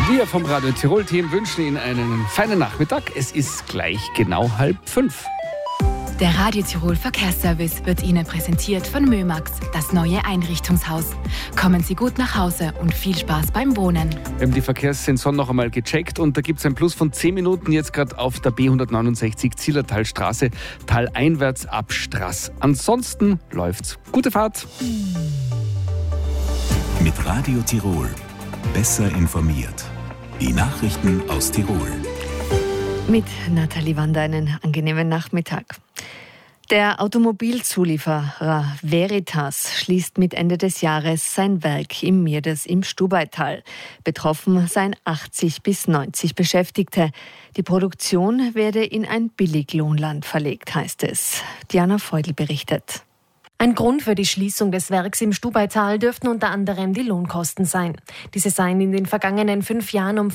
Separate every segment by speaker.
Speaker 1: Wir vom Radio Tirol-Team wünschen Ihnen einen feinen Nachmittag. Es ist gleich genau 4:30.
Speaker 2: Der Radio Tirol Verkehrsservice wird Ihnen präsentiert von Mömax, das neue Einrichtungshaus. Kommen Sie gut nach Hause und viel Spaß beim Wohnen.
Speaker 1: Wir haben die Verkehrssensoren noch einmal gecheckt und da gibt es ein Plus von 10 Minuten jetzt gerade auf der B169 Zillertalstraße, taleinwärts ab Straß. Ansonsten läuft's. Gute Fahrt.
Speaker 3: Mit Radio Tirol. Besser informiert. Die Nachrichten aus Tirol.
Speaker 4: Mit Nathalie Wander einen angenehmen Nachmittag. Der Automobilzulieferer Veritas schließt mit Ende des Jahres sein Werk im Mirdes im Stubaital. Betroffen seien 80 bis 90 Beschäftigte. Die Produktion werde in ein Billiglohnland verlegt, heißt es. Diana Feudel berichtet.
Speaker 5: Ein Grund für die Schließung des Werks im Stubaital dürften unter anderem die Lohnkosten sein. Diese seien in den vergangenen 5 Jahren um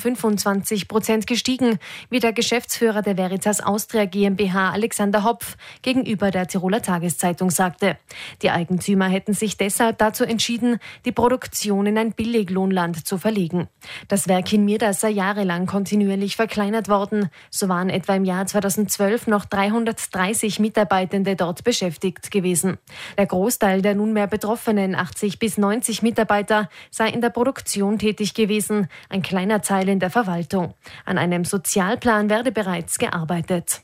Speaker 5: 25% gestiegen, wie der Geschäftsführer der Veritas Austria GmbH Alexander Hopf gegenüber der Tiroler Tageszeitung sagte. Die Eigentümer hätten sich deshalb dazu entschieden, die Produktion in ein Billiglohnland zu verlegen. Das Werk in Mirda sei jahrelang kontinuierlich verkleinert worden. So waren etwa im Jahr 2012 noch 330 Mitarbeitende dort beschäftigt gewesen. Der Großteil der nunmehr betroffenen 80 bis 90 Mitarbeiter sei in der Produktion tätig gewesen, ein kleiner Teil in der Verwaltung. An einem Sozialplan werde bereits gearbeitet.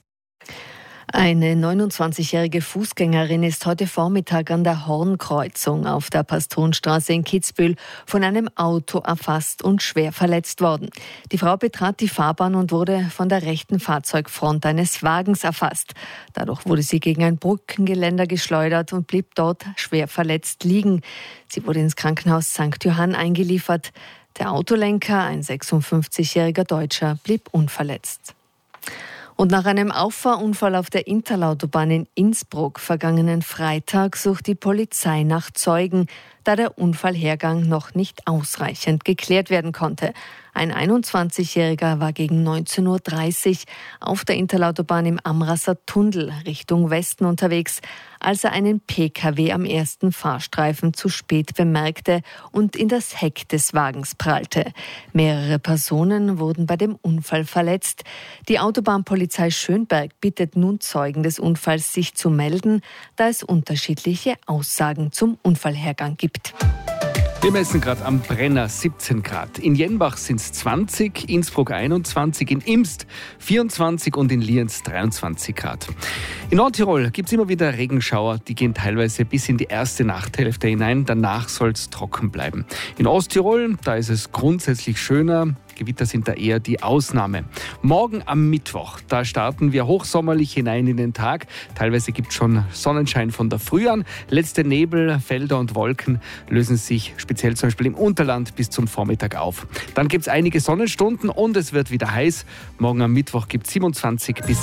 Speaker 4: Eine 29-jährige Fußgängerin ist heute Vormittag an der Hornkreuzung auf der Pastorenstraße in Kitzbühel von einem Auto erfasst und schwer verletzt worden. Die Frau betrat die Fahrbahn und wurde von der rechten Fahrzeugfront eines Wagens erfasst. Dadurch wurde sie gegen ein Brückengeländer geschleudert und blieb dort schwer verletzt liegen. Sie wurde ins Krankenhaus St. Johann eingeliefert. Der Autolenker, ein 56-jähriger Deutscher, blieb unverletzt. Und nach einem Auffahrunfall auf der Interlautobahn in Innsbruck vergangenen Freitag sucht die Polizei nach Zeugen, da der Unfallhergang noch nicht ausreichend geklärt werden konnte. Ein 21-Jähriger war gegen 19.30 Uhr auf der Interlautobahn im Amrasser Tunnel Richtung Westen unterwegs, als er einen PKW am ersten Fahrstreifen zu spät bemerkte und in das Heck des Wagens prallte. Mehrere Personen wurden bei dem Unfall verletzt. Die Autobahnpolizei Schönberg bittet nun Zeugen des Unfalls, sich zu melden, da es unterschiedliche Aussagen zum Unfallhergang gibt.
Speaker 1: Wir messen gerade am Brenner 17 Grad. In Jenbach sind es 20, Innsbruck 21, in Imst 24 und in Lienz 23 Grad. In Nordtirol gibt es immer wieder Regenschauer, die gehen teilweise bis in die erste Nachthälfte hinein. Danach soll es trocken bleiben. In Osttirol, da ist es grundsätzlich schöner. Gewitter sind da eher die Ausnahme. Morgen am Mittwoch, da starten wir hochsommerlich hinein in den Tag. Teilweise gibt es schon Sonnenschein von der Früh an. Letzte Nebel, Felder und Wolken lösen sich speziell zum Beispiel im Unterland bis zum Vormittag auf. Dann gibt es einige Sonnenstunden und es wird wieder heiß. Morgen am Mittwoch gibt es 27 bis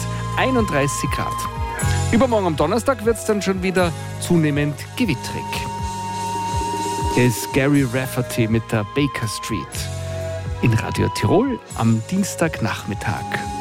Speaker 1: 31 Grad. Übermorgen am Donnerstag wird es dann schon wieder zunehmend gewittrig. Hier ist Gary Rafferty mit der Baker Street. In Radio Tirol am Dienstagnachmittag.